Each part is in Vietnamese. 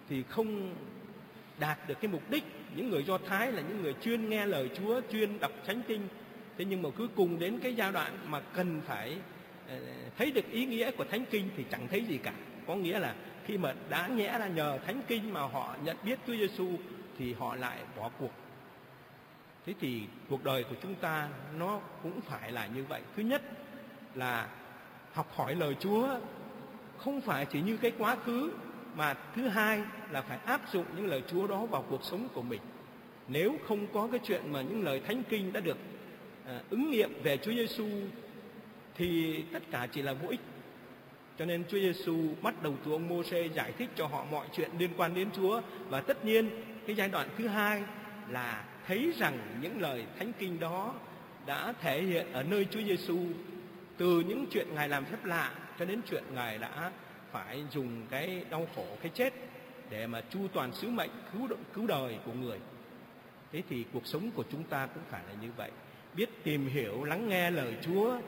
thì không đạt được cái mục đích. Những người Do Thái là những người chuyên nghe lời Chúa, chuyên đọc Thánh Kinh. Thế nhưng mà cuối cùng đến cái giai đoạn mà cần phải thấy được ý nghĩa của Thánh Kinh thì chẳng thấy gì cả. Có nghĩa là khi mà đã nhẽ là nhờ Thánh Kinh mà họ nhận biết Chúa Giêsu thì họ lại bỏ cuộc. Thế thì cuộc đời của chúng ta nó cũng phải là như vậy. Thứ nhất là học hỏi lời Chúa không phải chỉ như cái quá khứ, mà thứ hai là phải áp dụng những lời Chúa đó vào cuộc sống của mình. Nếu không có cái chuyện mà những lời Thánh Kinh đã được ứng nghiệm về Chúa Giêsu thì tất cả chỉ là vô ích. Cho nên Chúa Giêsu bắt đầu từ ông Mô-sê giải thích cho họ mọi chuyện liên quan đến Chúa. Và tất nhiên cái giai đoạn thứ hai là thấy rằng những lời Thánh Kinh đó đã thể hiện ở nơi Chúa Giêsu, từ những chuyện Ngài làm phép lạ cho đến chuyện Ngài đã phải dùng cái đau khổ, cái chết để mà chu toàn sứ mệnh cứu đời của người. Thế thì cuộc sống của chúng ta cũng phải là như vậy, biết tìm hiểu, lắng nghe lời Chúa,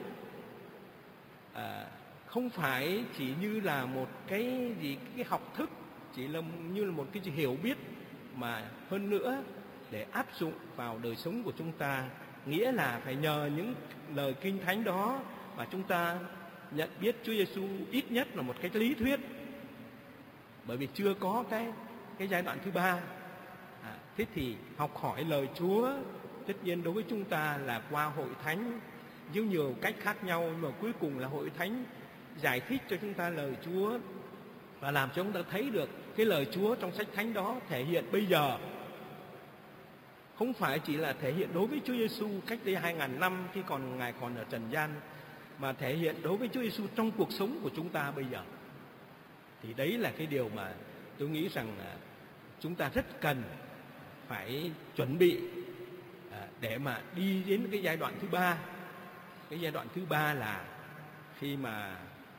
không phải chỉ như là một cái học thức, chỉ là như là một cái hiểu biết, mà hơn nữa để áp dụng vào đời sống của chúng ta. Nghĩa là phải nhờ những lời Kinh Thánh đó mà chúng ta nhận biết Chúa Giêsu ít nhất là một cái lý thuyết, bởi vì chưa có cái giai đoạn thứ ba. Thế thì học hỏi lời Chúa tất nhiên đối với chúng ta là qua hội thánh với nhiều cách khác nhau, nhưng mà cuối cùng là hội thánh giải thích cho chúng ta lời Chúa và làm cho chúng ta thấy được cái lời Chúa trong sách thánh đó thể hiện bây giờ, không phải chỉ là thể hiện đối với Chúa Giêsu cách đây 2000 năm khi Ngài còn ở trần gian, mà thể hiện đối với Chúa Giêsu trong cuộc sống của chúng ta bây giờ. Thì đấy là cái điều mà tôi nghĩ rằng chúng ta rất cần phải chuẩn bị để mà đi đến cái giai đoạn thứ ba. Cái giai đoạn thứ ba là khi mà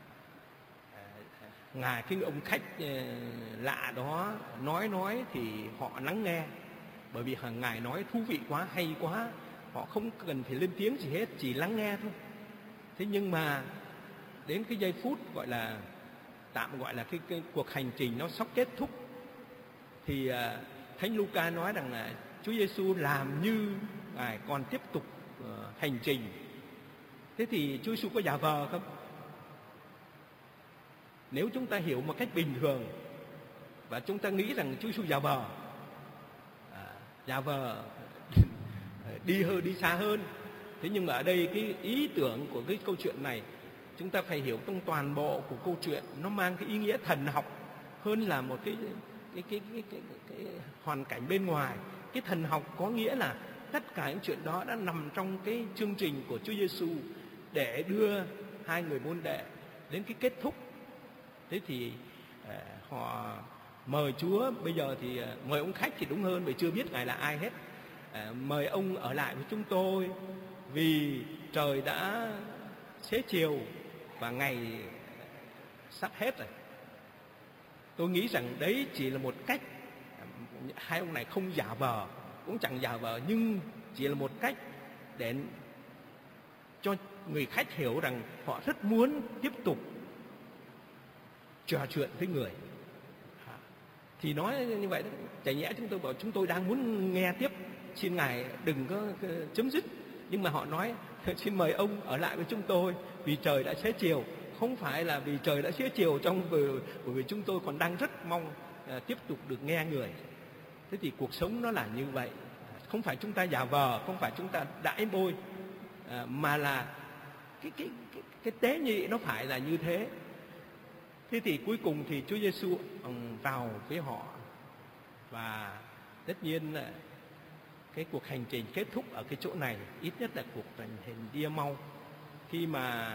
Ngài, cái ông khách lạ đó nói thì họ lắng nghe, bởi vì Ngài nói thú vị quá, hay quá, họ không cần phải lên tiếng gì hết, chỉ lắng nghe thôi. Thế nhưng mà đến cái giây phút gọi là tạm gọi là cái cuộc hành trình nó sắp kết thúc thì Thánh Luca nói rằng là Chúa Giêsu làm như Ngài còn tiếp tục hành trình. Thế thì Chúa Giêsu có giả vờ không? Nếu chúng ta hiểu một cách bình thường và chúng ta nghĩ rằng Chúa Giêsu giả vờ đi xa hơn. Thế nhưng mà ở đây cái ý tưởng của cái câu chuyện này chúng ta phải hiểu trong toàn bộ của câu chuyện, nó mang cái ý nghĩa thần học hơn là một cái hoàn cảnh bên ngoài. Cái thần học có nghĩa là tất cả những chuyện đó đã nằm trong cái chương trình của Chúa Giêsu để đưa hai người môn đệ đến cái kết thúc. Thế thì họ mời Chúa, bây giờ thì mời ông khách thì đúng hơn vì chưa biết Ngài là ai hết. Mời ông ở lại với chúng tôi vì trời đã xế chiều và ngày sắp hết rồi. Tôi nghĩ rằng đấy chỉ là một cách, hai ông này không giả vờ, cũng chẳng giả vờ, nhưng chỉ là một cách để cho người khách hiểu rằng họ rất muốn tiếp tục trò chuyện với người. Thì nói như vậy, chả nhẽ chúng tôi bảo chúng tôi đang muốn nghe tiếp, xin Ngài đừng có chấm dứt. Nhưng mà họ nói xin mời ông ở lại với chúng tôi vì trời đã xế chiều. Không phải là vì trời đã xế chiều bởi vì chúng tôi còn đang rất mong tiếp tục được nghe người. Thế thì cuộc sống nó là như vậy. Không phải chúng ta giả vờ, không phải chúng ta đãi bôi, mà là cái tế nhị nó phải là như thế. Thế thì cuối cùng thì Chúa Giêsu vào với họ, và tất nhiên là cái cuộc hành trình kết thúc ở cái chỗ này, ít nhất là cuộc hành trình đi mau. Khi mà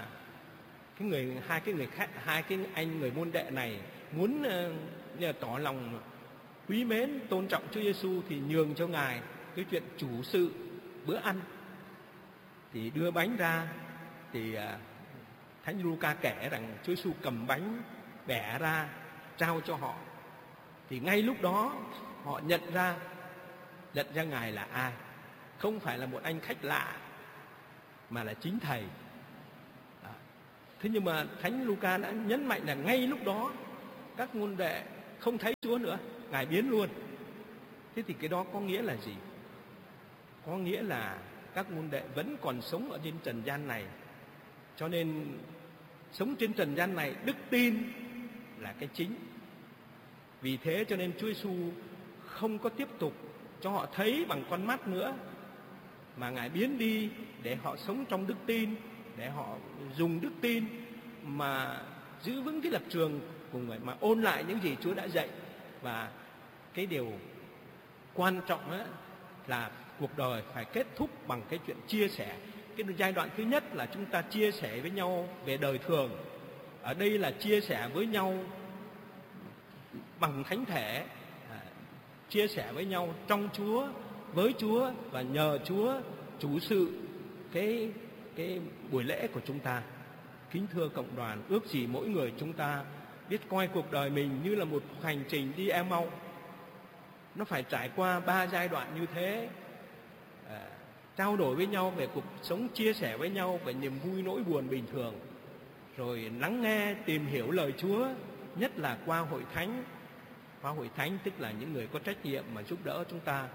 hai cái anh người môn đệ này muốn tỏ lòng quý mến, tôn trọng Chúa Giêsu thì nhường cho Ngài cái chuyện chủ sự bữa ăn. Thì đưa bánh ra thì Thánh Luca kể rằng Chúa Giêsu cầm bánh bẻ ra trao cho họ. Thì ngay lúc đó họ nhận ra Ngài là ai. Không phải là một anh khách lạ mà là chính Thầy. Thế nhưng mà Thánh Luca đã nhấn mạnh là ngay lúc đó các môn đệ không thấy Chúa nữa. Ngài biến luôn. Thế thì cái đó có nghĩa là gì? Có nghĩa là các môn đệ vẫn còn sống ở trên trần gian này. Cho nên sống trên trần gian này, đức tin là cái chính. Vì thế cho nên Chúa Giêsu không có tiếp tục cho họ thấy bằng con mắt nữa, mà Ngài biến đi để họ sống trong đức tin, để họ dùng đức tin mà giữ vững cái lập trường của người, mà ôn lại những gì Chúa đã dạy. Và cái điều quan trọng ấy là cuộc đời phải kết thúc bằng cái chuyện chia sẻ. Cái giai đoạn thứ nhất là chúng ta chia sẻ với nhau về đời thường. Ở đây là chia sẻ với nhau bằng thánh thể, chia sẻ với nhau trong Chúa, với Chúa và nhờ Chúa chủ sự cái buổi lễ của chúng ta. Kính thưa cộng đoàn, ước gì mỗi người chúng ta biết coi cuộc đời mình như là một hành trình đi Emau. Nó phải trải qua 3 giai đoạn như thế. Trao đổi với nhau về cuộc sống, chia sẻ với nhau về niềm vui nỗi buồn bình thường, rồi lắng nghe, tìm hiểu lời Chúa, nhất là qua hội thánh. Qua hội thánh tức là những người có trách nhiệm mà giúp đỡ chúng ta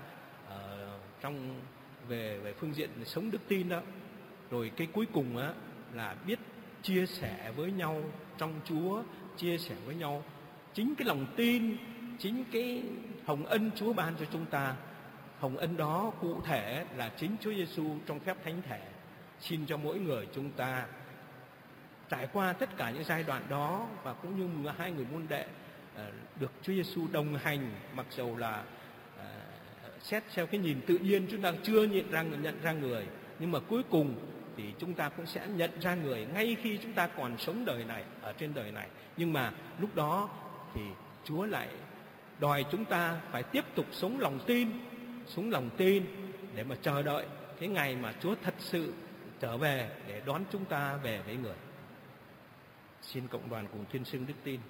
về phương diện sống đức tin đó. Rồi cái cuối cùng á là biết chia sẻ với nhau trong Chúa, chia sẻ với nhau chính cái lòng tin, chính cái hồng ân Chúa ban cho chúng ta. Hồng ân đó cụ thể là chính Chúa Giêsu trong phép thánh thể. Xin cho mỗi người chúng ta trải qua tất cả những giai đoạn đó, và cũng như 12 người môn đệ được Chúa Giêsu đồng hành, mặc dầu là xét theo cái nhìn tự nhiên chúng ta chưa nhận ra người, nhưng mà cuối cùng thì chúng ta cũng sẽ nhận ra người ngay khi chúng ta còn sống đời này, ở trên đời này. Nhưng mà lúc đó thì Chúa lại đòi chúng ta phải tiếp tục sống lòng tin để mà chờ đợi cái ngày mà Chúa thật sự trở về để đón chúng ta về với người. Xin cộng đoàn cùng tuyên xưng đức tin.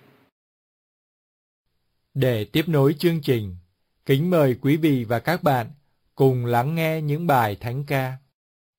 Để tiếp nối chương trình, kính mời quý vị và các bạn cùng lắng nghe những bài thánh ca.